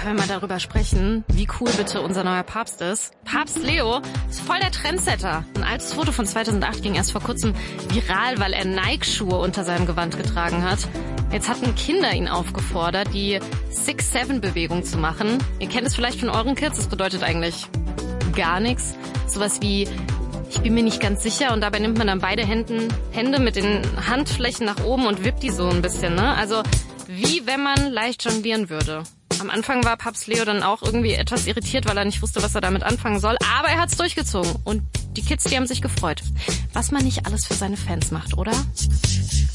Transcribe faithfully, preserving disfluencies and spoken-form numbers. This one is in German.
können wir mal darüber sprechen, wie cool bitte unser neuer Papst ist. Papst Leo ist voll der Trendsetter. Ein altes Foto von zweitausendacht ging erst vor kurzem viral, weil er Nike-Schuhe unter seinem Gewand getragen hat. Jetzt hatten Kinder ihn aufgefordert, die six seven Bewegung zu machen. Ihr kennt es vielleicht von euren Kids, das bedeutet eigentlich gar nichts. Sowas wie, ich bin mir nicht ganz sicher, und dabei nimmt man dann beide Händen, Hände mit den Handflächen nach oben und wippt die so ein bisschen, ne? Also wie wenn man leicht jonglieren würde. Am Anfang war Papst Leo dann auch irgendwie etwas irritiert, weil er nicht wusste, was er damit anfangen soll. Aber er hat's durchgezogen. Und die Kids, die haben sich gefreut. Was man nicht alles für seine Fans macht, oder?